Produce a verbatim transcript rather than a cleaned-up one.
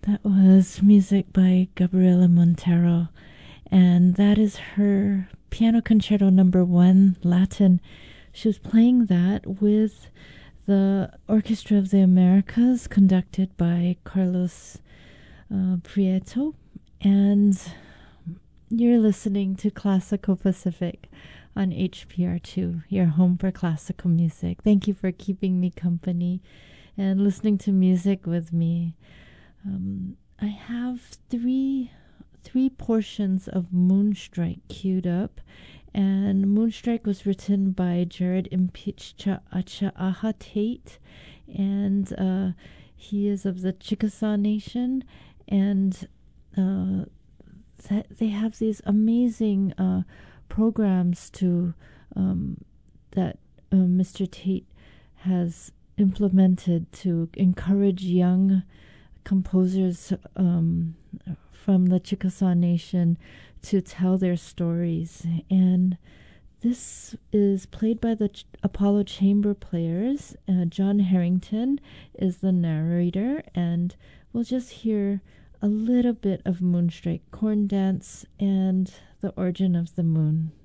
That was music by Gabriela Montero, and that is her Piano Concerto Number One Latin. She was playing that with the Orchestra of the Americas, conducted by Carlos uh, Prieto, and you're listening to Classical Pacific on H P R two, your home for classical music. Thank you for keeping me company and listening to music with me. Um, I have three three portions of Moonstrike queued up, and Moonstrike was written by Jared Impicha Achaaha Tate, and uh, he is of the Chickasaw Nation, and uh, th- they have these amazing uh, programs to um, that uh, Mister Tate has implemented to encourage young composers um, from the Chickasaw Nation to tell their stories. And this is played by the Ch- Apollo Chamber Players. Uh, John Harrington is the narrator, and we'll just hear a little bit of Moonstrike, Corn Dance, and the Origin of the Moon.